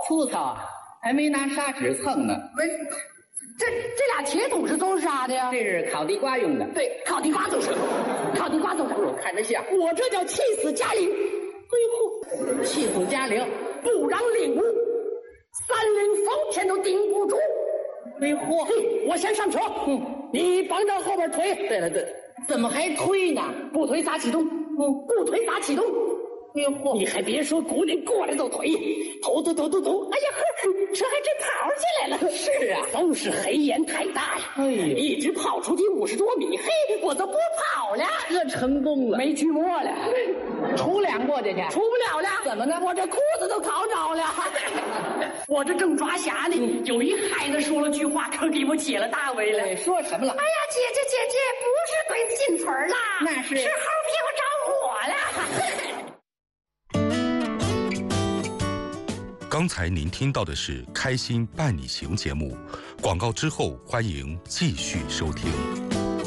粗糙啊，还没拿砂纸蹭呢。 喂，这俩铁桶是都是啥的呀？ 这是烤地瓜用的。 对，烤地瓜就是，烤地瓜就是。 看着像。 我这叫气死嘉陵。 哎呦，气死嘉陵， 不让领悟，三令奉天都顶不住。 哎嚯， 我先上车，你帮着后边推。 对了对，怎么还推呢？ 不推咋启动？不推咋启动？ 哎呦嚯， 你还别说，姑娘过来就推，推。哎呀呵，车还真跑起来了。 是啊， 都是黑烟太大呀。 哎呦， 一直跑出去50多米，嘿，我就不跑了。 这成功了， 没锯末了， 出2过去去， 出不了了。 怎么呢？ 我这裤子都烤着了。我这正抓瞎呢，有一孩子说了句话，可给我解了大围了。 说什么了？ 哎呀，姐姐，不是鬼子进村啦， 那是猴屁股找我了。 刚才您听到的是《开心伴你行》节目，广告之后欢迎继续收听。